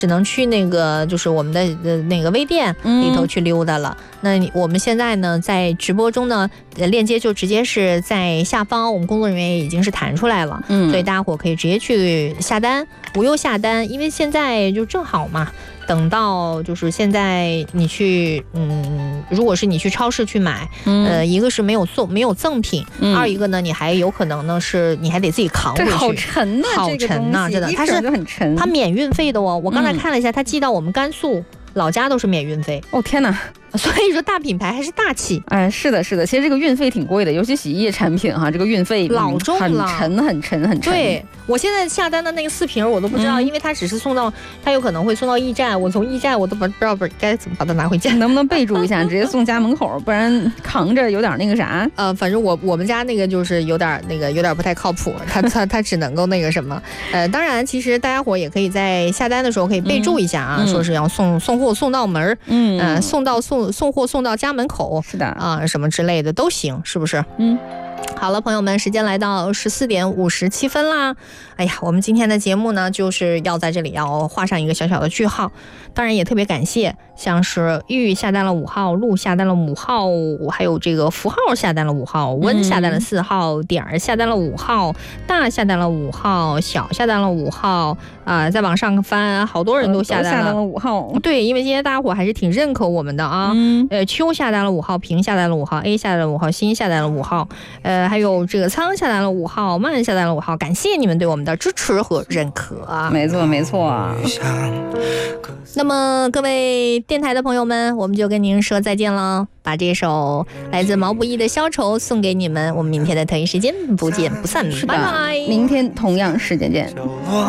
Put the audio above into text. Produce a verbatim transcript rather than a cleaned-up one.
只能去那个就是我们的呃那个微店里头去溜达了。嗯、那我们现在呢在直播中呢，链接就直接是在下方，我们工作人员已经是弹出来了，嗯，所以大家伙可以直接去下单，无忧下单，因为现在就正好嘛。等到就是现在你去，嗯，如果是你去超市去买，嗯、呃，一个是没有送没有赠品，嗯、二一个呢，你还有可能呢是你还得自己扛回去， 好沉呐、啊， 好沉呐、啊，真的，它是很沉， 它免运费的哦。我刚才看了一下，它寄到我们甘肃老家都是免运费。 哦天哪！ 所以说大品牌还是大气， 哎，是的，是的，其实这个运费挺贵的，尤其洗衣液产品哈，这个运费老重了， 很沉，很沉，很沉。 对，我现在下单的那个四瓶我都不知道，嗯、因为它只是送到，它有可能会送到驿站，我从驿站我都不知道不该怎么把它拿回家。 能不能备注一下，直接送家门口，不然扛着有点那个啥。 呃，反正我我们家那个就是有点那个有点不太靠谱，它它它只能够那个什么。呃，当然，其实大家伙也可以在下单的时候可以备注一下啊，嗯、说是要送送货送到门，嗯，呃，送到送送货送到家门口， 是的啊，什么之类的都行，是不是？嗯。好了，朋友们，时间来到十四点五十七分啦。哎呀，我们今天的节目呢，就是要在这里要画上一个小小的句号。当然也特别感谢，像是玉下单了五号，陆下单了五号，还有这个符号下单了五号，温下单了四号，嗯、点儿下单了五号，大下单了五号，小下单了五号啊、呃，再往上翻，好多人都下单了、 呃、下单了五号。 对，因为今天大家伙还是挺认可我们的啊。嗯、呃，秋下单了五号，平下单了五号 ，A 下单了五号，新下单了五号，呃。还有这个仓下单了五号，慢下单了五号，感谢你们对我们的支持和认可啊！ 没错没错。 那么各位电台的朋友们，我们就跟您说再见了，把这首来自毛不易的《消愁》送给你们，我们明天的同一时间不见不散，拜拜！ 明天同样时间见。